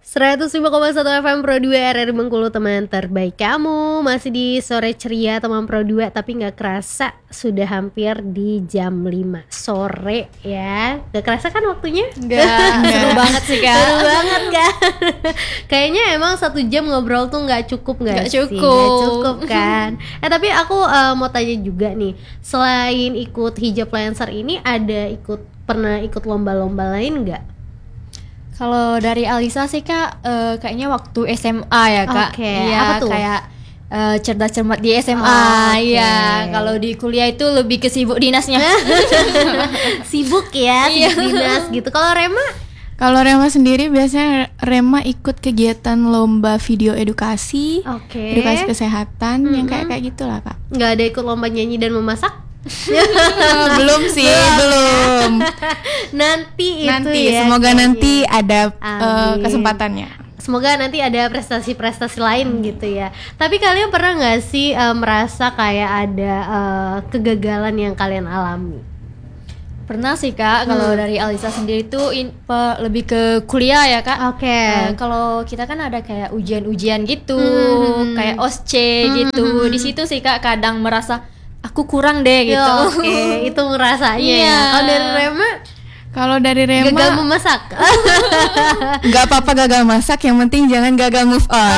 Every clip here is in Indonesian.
105,1 FM Pro 2 RRI Bengkulu, teman terbaik kamu. Masih di sore ceria teman Pro 2, tapi gak kerasa sudah hampir di jam 5 sore ya. Gak kerasa kan waktunya? Gak, seru banget sih Kak. Seru banget kan. Kayaknya emang 1 jam ngobrol tuh gak cukup gak sih? Cukup. Gak cukup kan. Tapi aku mau tanya juga nih, selain ikut hijab Lancer ini pernah ikut lomba-lomba lain gak? Kalau dari Alisa sih Kak, kayaknya waktu SMA ya Kak. Iya, apa tuh? Kayak cerdas cermat di SMA. Iya. Kalau di kuliah itu lebih ke sibuk dinasnya. Sibuk dinas gitu. Kalau Rema? Kalau Rema sendiri biasanya Rema ikut kegiatan lomba video edukasi, edukasi kesehatan, yang kayak gitulah Kak. Nggak ada ikut lomba nyanyi dan memasak? Belum sih, belum. Nanti ya. Semoga nanti ada kesempatannya. Semoga nanti ada prestasi-prestasi lain gitu ya. Tapi kalian pernah nggak sih merasa kayak ada kegagalan yang kalian alami? Pernah sih Kak. Kalau dari Alisa sendiri tuh lebih ke kuliah ya Kak. Kalau kita kan ada kayak ujian-ujian gitu, kayak OSCE gitu. Di situ sih Kak kadang merasa aku kurang deh gitu. Itu ngerasanya. Iya. Kalau dari Rema gagal memasak. Gak apa-apa gagal masak, yang penting jangan gagal move on.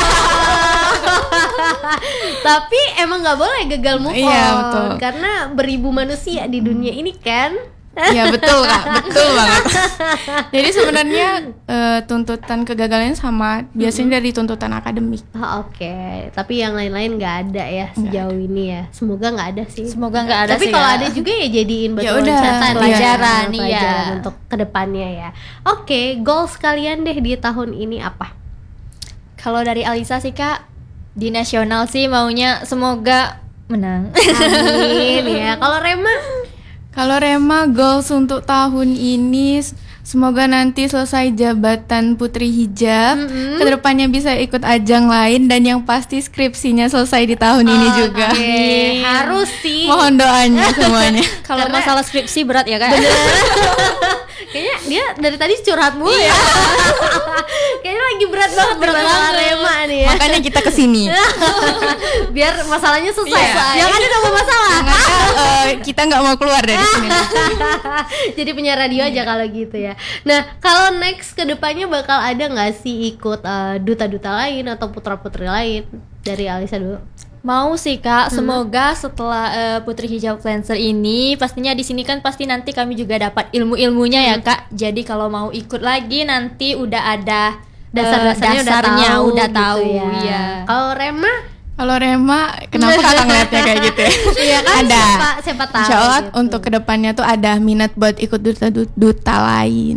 Tapi emang gak boleh gagal move on. Iya, betul. Karena beribu manusia di dunia ini kan. Iya betul Kak, betul banget. Jadi sebenarnya tuntutan kegagalannya sama biasanya dari tuntutan akademik. Tapi yang lain-lain nggak ada ya sejauh ini ya. Semoga nggak ada sih. Semoga nggak ada. Tapi sih kalau ya. ada juga ya jadiin batu loncatan, pelajaran untuk kedepannya ya. Goals kalian deh di tahun ini apa? Kalau dari Alisa sih Kak, di nasional sih maunya semoga menang. Amin ya. Kalau Rema goals untuk tahun ini semoga nanti selesai jabatan Putri Hijab, kedepannya bisa ikut ajang lain, dan yang pasti skripsinya selesai di tahun ini juga. Harus sih. Mohon doanya semuanya. Kalau masalah skripsi berat ya Kak. Kayaknya dia dari tadi curhat mulu ya. Kayaknya lagi berat banget masalah Rema nih ya. Makanya kita kesini. Biar masalahnya selesai. Yang ada nambah masalah. Kita nggak mau keluar dari sini. Jadi punya radio aja kalau gitu ya. Nah, kalau next kedepannya bakal ada nggak sih ikut duta-duta lain atau putra-putri lain? Dari Alisa dulu. Mau sih Kak, semoga setelah Putri Hijab Lancer ini, pastinya di sini kan pasti nanti kami juga dapat ilmu-ilmunya ya Kak. Jadi kalau mau ikut lagi nanti udah ada dasarnya udah tahu ya. Kalau Rema Kenapa kakak ngeliatnya kayak gitu ya? Iya kan, ada. Siapa tahu. Insya Allah gitu. untuk kedepannya tuh ada minat buat ikut duta lain.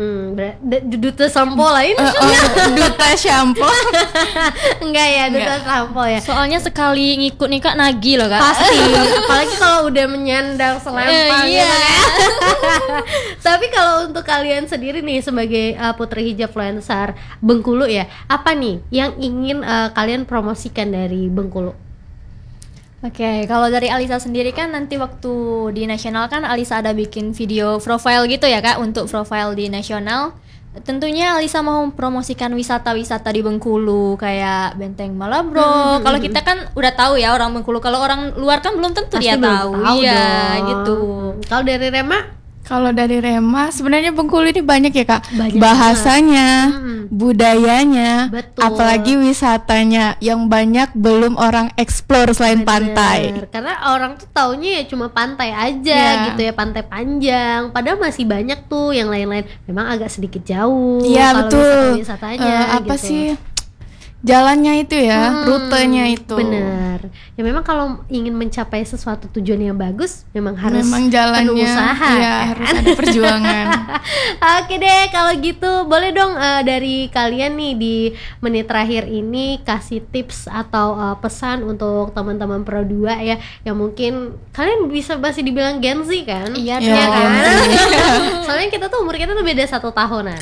Duta sampo lain? Duta shampoo? Enggak ya, duta sampo ya. Soalnya sekali ngikut nih Kak nagih loh Kak. Pasti. Apalagi kalau udah menyandang selempang gitu kan. Tapi kalau untuk kalian sendiri nih sebagai Putri Hijab Lancer Bengkulu ya, apa nih yang ingin kalian promosikan dari Bengkulu? Kalau dari Alisa sendiri kan nanti waktu di nasional kan Alisa ada bikin video profile gitu ya Kak, untuk profile di nasional. Tentunya Alisa mau promosikan wisata-wisata di Bengkulu kayak Benteng Malabro. Kalau kita kan udah tahu ya orang Bengkulu, kalau orang luar kan belum tentu pasti dia tahu. Iya gitu. Kalau dari Rema? Kalau dari Rema sebenarnya Bengkulu ini banyak ya Kak, banyak bahasanya, budayanya, betul. Apalagi wisatanya yang banyak belum orang explore selain pantai. Karena orang tuh taunya ya cuma pantai aja gitu ya, pantai panjang. Padahal masih banyak tuh yang lain-lain. Memang agak sedikit jauh. Iya betul. Wisatanya apa gitu. sih? Jalannya itu ya, rutenya itu. Bener. Ya memang kalau ingin mencapai sesuatu tujuan yang bagus, memang harus jalannya, penuh usaha. Iya, harus ada perjuangan. Oke deh, kalau gitu boleh dong dari kalian nih di menit terakhir ini kasih tips atau pesan untuk teman-teman Pro 2 ya, yang mungkin kalian bisa masih dibilang Gen Z kan? Iya kan? Soalnya kita tuh umur kita tuh beda 1 tahunan.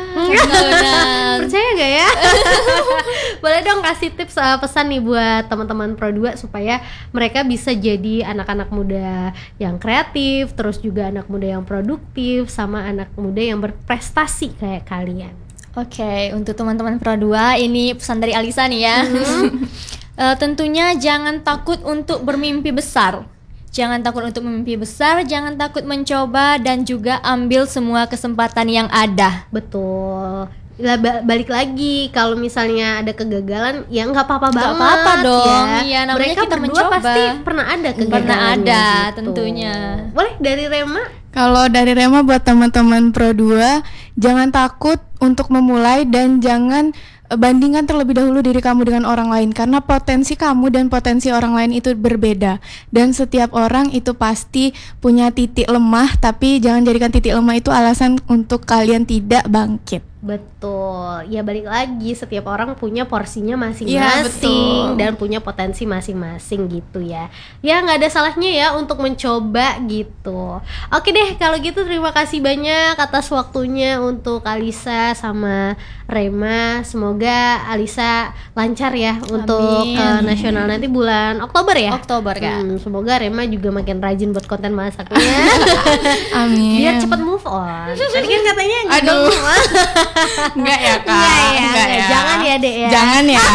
Percaya gak ya? Boleh dong kasih tips pesan nih buat teman-teman Pro 2 supaya mereka bisa jadi anak-anak muda yang kreatif, terus juga anak muda yang produktif, sama anak muda yang berprestasi kayak kalian. Oke, untuk teman-teman Pro 2, ini pesan dari Alisa nih ya. Tentunya jangan takut untuk bermimpi besar. Jangan takut untuk bermimpi besar, jangan takut mencoba, dan juga ambil semua kesempatan yang ada. Betul. Balik lagi, kalau misalnya ada kegagalan ya nggak apa-apa banget. Nggak apa-apa dong. Ya. Iya, namanya Mereka kita berdua mencoba. pasti pernah ada kegagalan. Pernah ada, gitu. tentunya. Boleh dari Rema? Kalau dari Rema buat teman-teman Pro 2, jangan takut untuk memulai dan jangan bandingkan terlebih dahulu diri kamu dengan orang lain, karena potensi kamu dan potensi orang lain itu berbeda, dan setiap orang itu pasti punya titik lemah, tapi jangan jadikan titik lemah itu alasan untuk kalian tidak bangkit. Betul, ya balik lagi, setiap orang punya porsinya Iya, masing-masing betul. dan punya potensi masing-masing gitu ya. Ya nggak ada salahnya ya untuk mencoba gitu. Oke deh, kalau gitu terima kasih banyak atas waktunya untuk Alisa sama Rema. Semoga Alisa lancar ya untuk nasional nanti bulan Oktober ya. Oktober, Kak. Semoga Rema juga makin rajin buat konten masaknya. Amin. Biar cepat move on. Tadi kan katanya Aduh. Enggak ya Kak. Enggak ya. Jangan ya Dek ya. Jangan ya.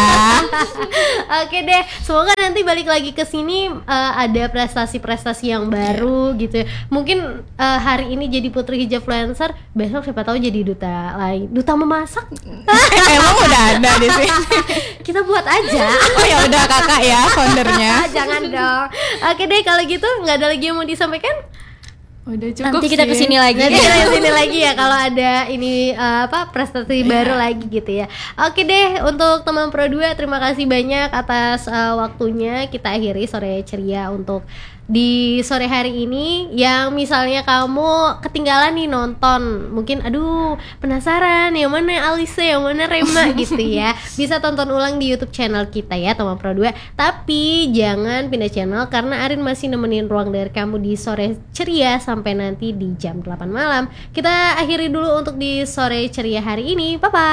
Oke deh, semoga nanti balik lagi ke sini ada prestasi-prestasi yang baru gitu ya. Mungkin hari ini jadi putri hijab influencer, besok siapa tahu jadi duta lain, duta memasak. Emang udah ada di sini. Kita buat aja. Oh ya udah Kakak ya foundernya. Jangan dong. Oke deh, kalau gitu nggak ada lagi yang mau disampaikan? Udah cukup. Nanti kita sih. kesini lagi. Nanti kita kesini lagi ya kalau ada ini prestasi baru lagi gitu ya. Oke deh, untuk teman Pro 2 terima kasih banyak atas waktunya. Kita akhiri sore ceria untuk di sore hari ini. Yang misalnya kamu ketinggalan nih nonton, mungkin aduh penasaran yang mana Alisa, yang mana Rema gitu ya, bisa tonton ulang di YouTube channel kita ya teman Pro 2. Tapi jangan pindah channel karena Arin masih nemenin ruang dengar kamu di sore ceria sampai nanti di jam 8 malam. Kita akhiri dulu untuk di sore ceria hari ini. Bye bye.